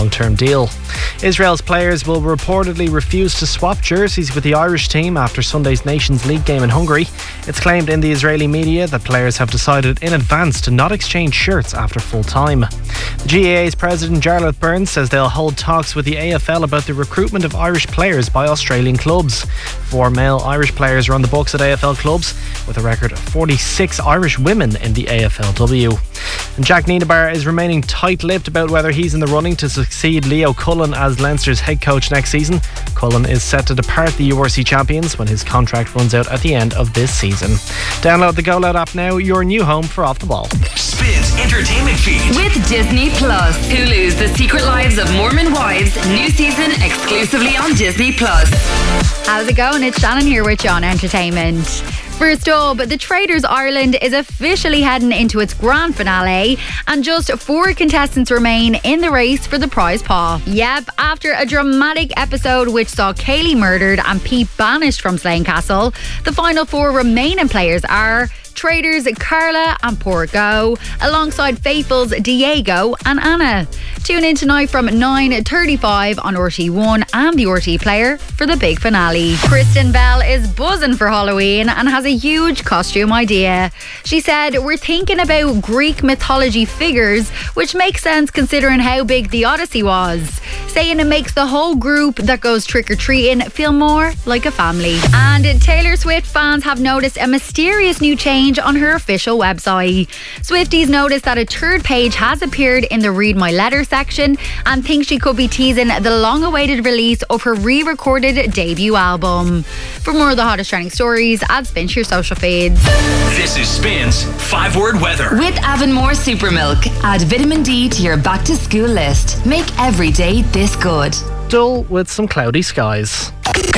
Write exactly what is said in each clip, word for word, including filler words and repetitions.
long-term deal. Israel's players will reportedly refuse to swap jerseys with the Irish team after Sunday's Nations League game in Hungary. It's claimed in the Israeli media that players have decided in advance to not exchange shirts after full time. The G A A's president Jarlath Burns says they'll hold talks with the A F L about the recruitment of Irish players by Australian clubs. Four male Irish players are on the books at A F L clubs, with a record of forty-six Irish women in the A F L W. And Jack Niederbauer is remaining tight-lipped about whether he's in the running to succeed Leo Cullen as Leinster's head coach next season. Cullen is set to depart the U R C champions when his contract runs out at the end of this season. Download the Go Loud app now, your new home for Off the Ball. Spins Entertainment Feed with Disney Plus. Hulu's The Secret Lives of Mormon Wives, new season exclusively on Disney Plus. How's it going? It's Shannon here with you on Entertainment. First up, the Traders Ireland is officially heading into its grand finale, and just four contestants remain in the race for the prize paw. Yep, after a dramatic episode which saw Kaylee murdered and Pete banished from Slane Castle, the final four remaining players are Traders Carla and Porgo, alongside Faithfuls Diego and Anna. Tune in tonight from nine thirty-five on R T one and the R T Player for the big finale. Kristen Bell is buzzing for Halloween and has a huge costume idea. She said, "We're thinking about Greek mythology figures, which makes sense considering how big the Odyssey was. Saying it makes the whole group that goes trick-or-treating feel more like a family." And Taylor Swift fans have noticed a mysterious new change on her official website. Swifties noticed that a third page has appeared in the Read My Letter section and think she could be teasing the long-awaited release of her re-recorded debut album. For more of the hottest trending stories, add Spin to your social feeds. This is Spin's five-word weather. With Avonmore Super Milk, add vitamin D to your back-to-school list. Make every day this good. Dull with some cloudy skies.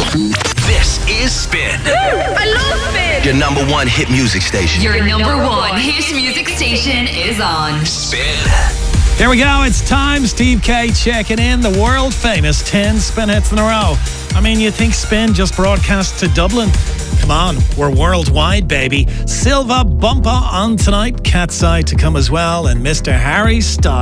This is Spin. I love Spin. Your number one hit music station. Your number one hit music station is on Spin. Here we go. It's time. Steve K checking in. The world famous ten spin hits in a row. I mean, you think Spin just broadcast to Dublin? Come on, we're worldwide, baby. Silva Bumpa on tonight. Cat's Eye to come as well, and Mister Harry Styles.